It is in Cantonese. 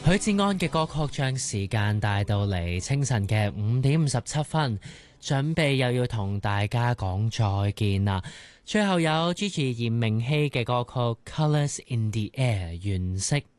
許志安嘅歌曲將時間帶到嚟清晨嘅5:57，準備又要同大家講再見啦。最後有 Gigi 炎明熹嘅歌曲《Colours in the Air》原色